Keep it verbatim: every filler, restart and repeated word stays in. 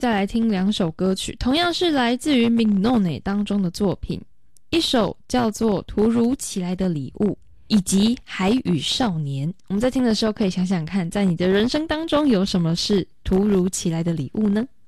再来听两首歌曲，同样是来自于 Mignone 当中的作品，一首叫做《突如其来的礼物》，以及《海与少年》。我们在听的时候可以想想看，在你的人生当中有什么是突如其来的礼物呢？